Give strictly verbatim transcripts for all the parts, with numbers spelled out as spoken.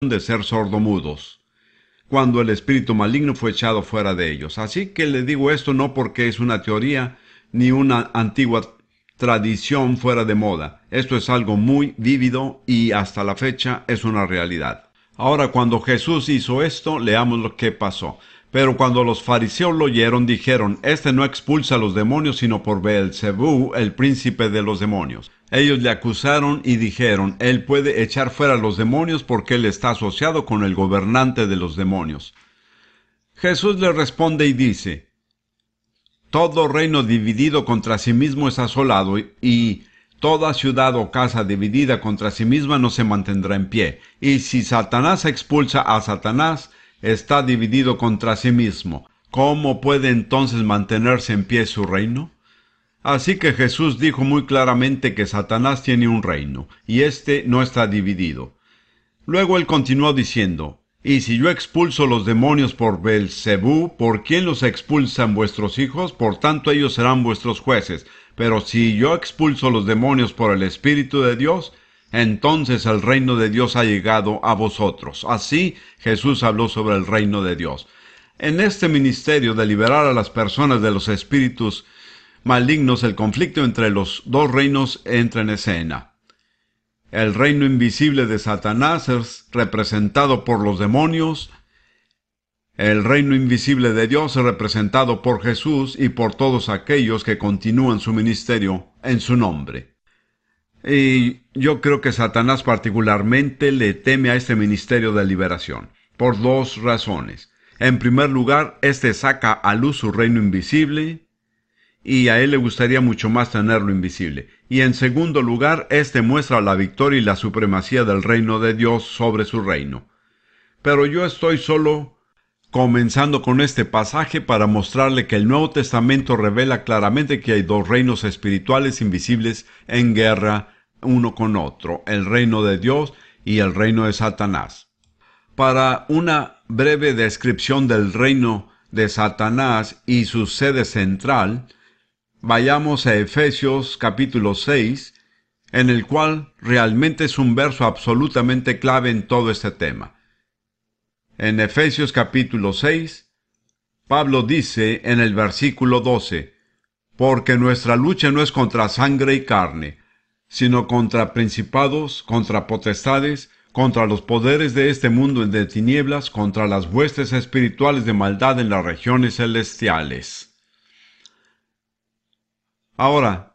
de ser sordomudos, cuando el espíritu maligno fue echado fuera de ellos. Así que le digo esto no porque es una teoría ni una antigua tradición fuera de moda. Esto es algo muy vívido y hasta la fecha es una realidad. Ahora, cuando Jesús hizo esto, leamos lo que pasó. Pero cuando los fariseos lo oyeron, dijeron: Este no expulsa a los demonios, sino por Beelzebú, el príncipe de los demonios. Ellos le acusaron y dijeron: Él puede echar fuera a los demonios porque él está asociado con el gobernante de los demonios. Jesús le responde y dice: Todo reino dividido contra sí mismo es asolado, y toda ciudad o casa dividida contra sí misma no se mantendrá en pie. Y si Satanás expulsa a Satanás, está dividido contra sí mismo. ¿Cómo puede entonces mantenerse en pie su reino? Así que Jesús dijo muy claramente que Satanás tiene un reino, y éste no está dividido. Luego él continuó diciendo: Y si yo expulso los demonios por Beelzebú, ¿por quién los expulsan vuestros hijos? Por tanto ellos serán vuestros jueces. Pero si yo expulso los demonios por el Espíritu de Dios, entonces el reino de Dios ha llegado a vosotros. Así Jesús habló sobre el reino de Dios. En este ministerio de liberar a las personas de los espíritus malignos, el conflicto entre los dos reinos entra en escena. El reino invisible de Satanás es representado por los demonios. El reino invisible de Dios es representado por Jesús y por todos aquellos que continúan su ministerio en su nombre. Y yo creo que Satanás particularmente le teme a este ministerio de liberación, por dos razones. En primer lugar, este saca a luz su reino invisible, y a él le gustaría mucho más tenerlo invisible. Y en segundo lugar, este muestra la victoria y la supremacía del reino de Dios sobre su reino. Pero yo estoy solo comenzando con este pasaje para mostrarle que el Nuevo Testamento revela claramente que hay dos reinos espirituales invisibles en guerra uno con otro, el reino de Dios y el reino de Satanás. Para una breve descripción del reino de Satanás y su sede central, vayamos a Efesios capítulo seis, en el cual realmente es un verso absolutamente clave en todo este tema. En Efesios capítulo seis, Pablo dice en el versículo doce: Porque nuestra lucha no es contra sangre y carne, sino contra principados, contra potestades, contra los poderes de este mundo de tinieblas, contra las huestes espirituales de maldad en las regiones celestiales. Ahora,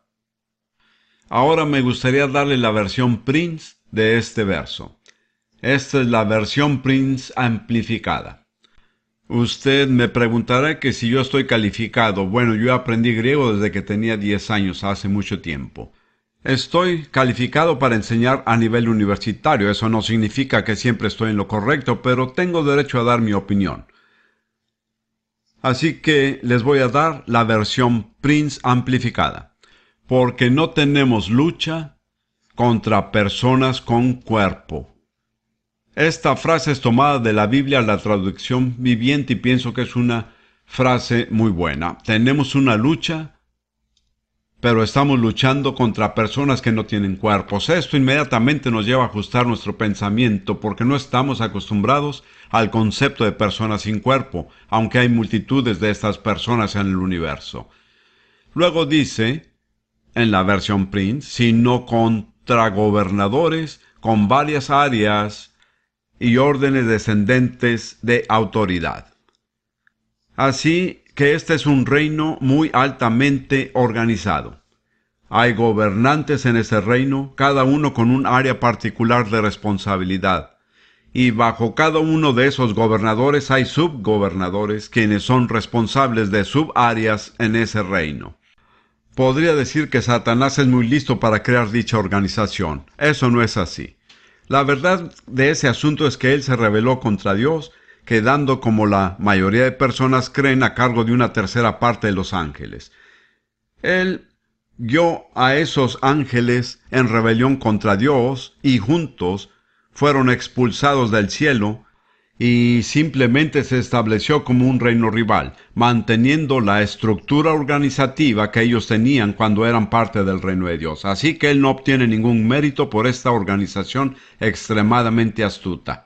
ahora me gustaría darle la versión Prince de este verso. Esta es la versión Prince amplificada. Usted me preguntará que si yo estoy calificado. Bueno, yo aprendí griego desde que tenía diez años, hace mucho tiempo. Estoy calificado para enseñar a nivel universitario. Eso no significa que siempre estoy en lo correcto, pero tengo derecho a dar mi opinión. Así que les voy a dar la versión Prince amplificada. Porque no tenemos lucha contra personas con cuerpo. Esta frase es tomada de la Biblia, la traducción viviente, y pienso que es una frase muy buena. Tenemos una lucha, pero estamos luchando contra personas que no tienen cuerpos. Esto inmediatamente nos lleva a ajustar nuestro pensamiento, porque no estamos acostumbrados al concepto de personas sin cuerpo, aunque hay multitudes de estas personas en el universo. Luego dice, en la versión Prince, sino contra gobernadores con varias áreas y órdenes descendentes de autoridad. Así que este es un reino muy altamente organizado. Hay gobernantes en ese reino, cada uno con un área particular de responsabilidad. Y bajo cada uno de esos gobernadores hay subgobernadores, quienes son responsables de subáreas en ese reino. Podría decir que Satanás es muy listo para crear dicha organización. Eso no es así. La verdad de ese asunto es que él se rebeló contra Dios, quedando, como la mayoría de personas creen, a cargo de una tercera parte de los ángeles. Él guió a esos ángeles en rebelión contra Dios y juntos fueron expulsados del cielo y simplemente se estableció como un reino rival, manteniendo la estructura organizativa que ellos tenían cuando eran parte del reino de Dios. Así que él no obtiene ningún mérito por esta organización extremadamente astuta.